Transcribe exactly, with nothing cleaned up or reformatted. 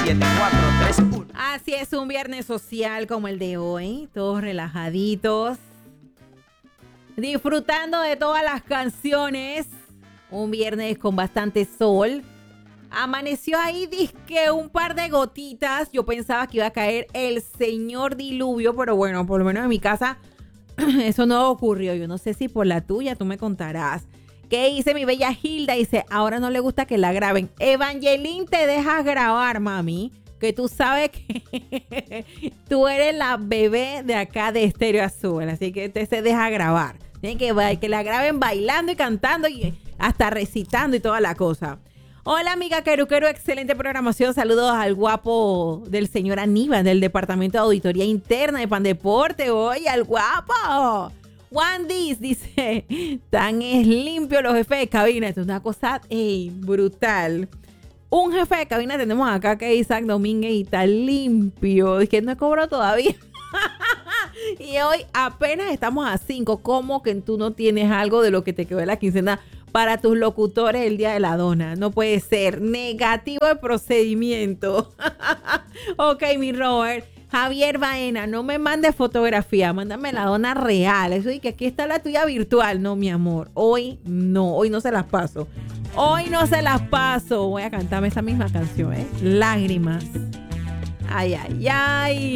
siete cuatro tres uno. Así es, un viernes social como el de hoy, todos relajaditos, disfrutando de todas las canciones, un viernes con bastante sol. Amaneció ahí, dizque un par de gotitas. Yo pensaba que iba a caer el señor diluvio, pero bueno, por lo menos en mi casa eso no ocurrió. Yo no sé si por la tuya, tú me contarás. ¿Qué dice mi bella Hilda? Dice, ahora no le gusta que la graben. Evangeline, te dejas grabar, mami, que tú sabes que tú eres la bebé de acá de Estéreo Azul, así que te se deja grabar. Tienen que, que la graben bailando y cantando y hasta recitando y toda la cosa. Hola amiga Queruquero, excelente programación. Saludos al guapo del señor Aníbal del Departamento de Auditoría Interna de Pandeporte. Oye, al guapo. Juan Diz dice, tan es limpio los jefes de cabina. Esto es una cosa ey, brutal. Un jefe de cabina tenemos acá que es Isaac Domínguez y está limpio. Es que no he cobrado todavía. Y hoy apenas estamos a cinco. ¿Cómo que tú no tienes algo de lo que te quedó de la quincena para tus locutores el día de la dona? No puede ser. Negativo el procedimiento. Ok, mi Robert. Javier Baena, no me mandes fotografía, mándame la dona real. Eso y que aquí está la tuya virtual. No, mi amor, hoy no, hoy no se las paso. Hoy no se las paso. Voy a cantarme esa misma canción, ¿eh? Lágrimas. Ay, ay, ay.